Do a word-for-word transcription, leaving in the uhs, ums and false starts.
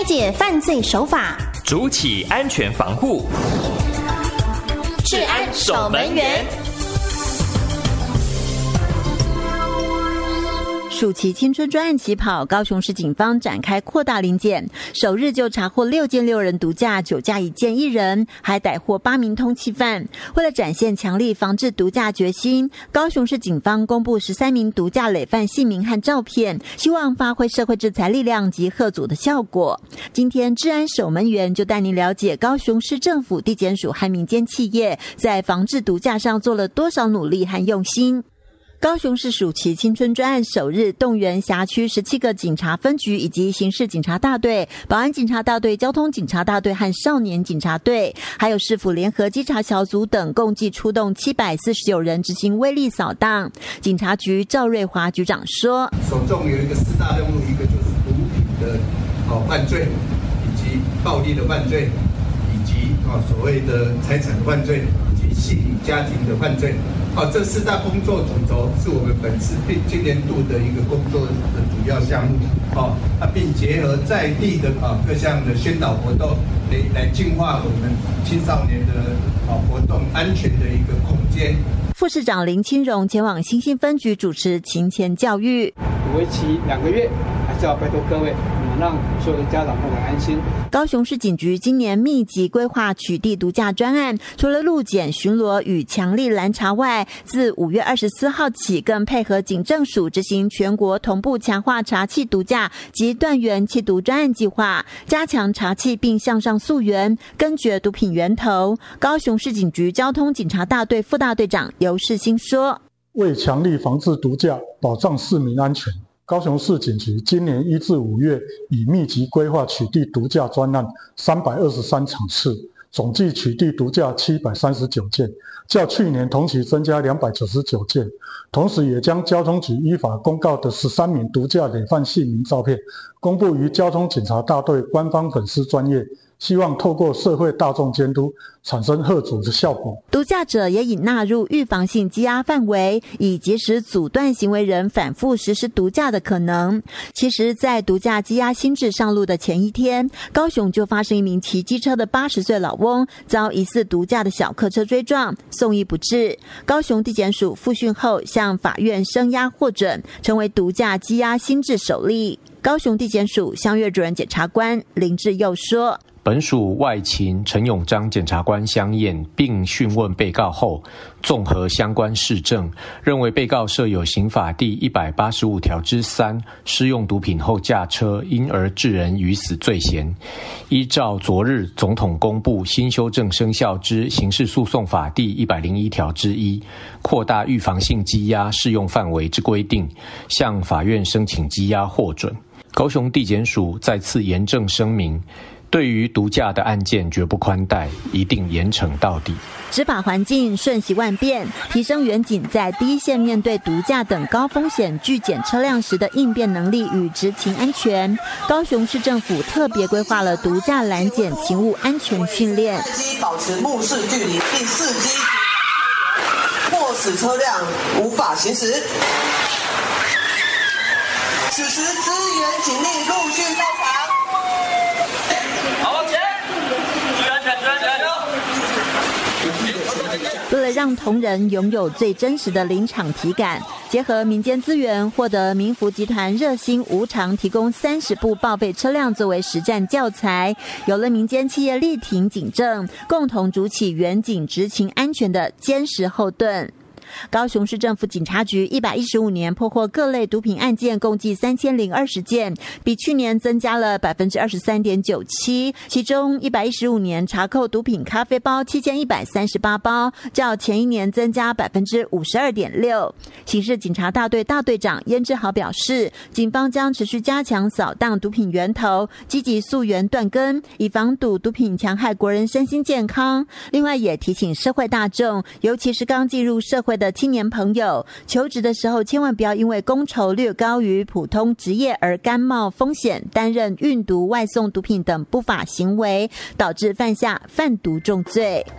解犯罪手法， 筑起安全防护。 治安守门员。 暑期青春专案起跑，高雄市警方展开扩大临检，首日就查获六件六人毒驾，酒驾一件一人，还逮获八名通缉犯。为了展现强力防治毒驾决心，高雄市警方公布十三名毒驾累犯姓名和照片，希望发挥社会制裁力量及吓阻的效果。今天治安守门员就带您了解高雄市政府地检署和民间企业在防治毒驾上做了多少努力和用心。高雄市暑期青春专案首日动员辖区十七个警察分局以及刑事警察大队、保安警察大队、交通警察大队和少年警察队，还有市府联合稽查小组等，共计出动七百四十九人执行威力扫荡。警察局赵瑞华局长说， 首重有一个四大任务，一个就是毒品的哦犯罪，以及暴力的犯罪，以及哦所谓的财产犯罪，以及性家庭的犯罪。哦，这四大工作主轴是我们本次今年度的一个工作的主要项目。哦，啊，并结合在地的啊各项的宣导活动，来来净化我们青少年的啊活动安全的一个空间。 副市长林清荣前往新兴分局主持勤前教育， 为期两个月，还是要拜托各位。让所有的家长都很安心。 高雄市警局今年密集规划取缔毒驾专案，除了路检巡逻与强力拦查外，自五月二十四号起，更配合警政署执行全国同步强化查缉毒驾及断源缉毒专案计划，加强查缉并向上溯源，根绝毒品源头。高雄市警局交通警察大队副大队长游世兴说：“ 为强力防治毒驾，保障市民安全。”高雄市警局今年一至五月已密集规划取缔毒驾专案三百二十三场次，总计取缔毒驾七百三十九件，较去年同期增加两百九十九件。同时也将交通局依法公告的十三名毒驾累犯姓名照片公布于交通警察大队官方粉丝专页，希望透过社会大众监督，产生吓阻的效果。 毒驾者也已纳入预防性羁押范围，以及时阻断行为人反复实施毒驾的可能。其实，在毒驾羁押新制上路的前一天，高雄就发生一名骑机车的八十岁老翁遭疑似毒驾的小客车追撞，送医不治。高雄地检署复讯后向法院声押获准，成为毒驾羁押新制首例。高雄地检署襄岳主任检察官林志佑说， 本署外勤陈永章检察官相验并讯问被告后，综合相关事证，认为被告设有刑法第一百八十五条之三施用毒品后驾车因而致人于死罪嫌，依照昨日总统公布新修正生效之刑事诉讼法第一百零一条之一，扩大预防性羁押适用范围之规定，向法院申请羁押获准。高雄地检署再次严正声明，对于毒驾的案件绝不宽待，一定严惩到底。 执法环境瞬息万变，提升员警在第一线面对毒驾等高风险拒检车辆时的应变能力与执勤安全。高雄市政府特别规划了毒驾拦检勤务安全训练， 保持目视距离，并伺机迫使车辆无法行驶。此时支援警力陆续到场。 为了让同仁拥有最真实的临场体感，结合民间资源，获得民福集团热心无偿提供三十部报备车辆作为实战教材，有了民间企业力挺警政，共同筑起员警执勤安全的坚实后盾。高雄市政府警察局一百一十五年破获各类毒品案件共计三千零二十件，比去年增加了百分之二十三点九七。其中一百一十五年查扣毒品咖啡包七千一百三十八包，较前一年增加百分之五十二点六。刑事警察大队大队长燕志豪表示，警方将持续加强扫荡毒品源头，积极溯源断根，以防堵毒品强害国人身心健康。另外也提醒社会大众，尤其是刚进入社会的青年朋友，求职的时候千万不要因为工酬略高于普通职业而甘冒风险，担任运毒、外送毒品等不法行为，导致犯下贩毒重罪。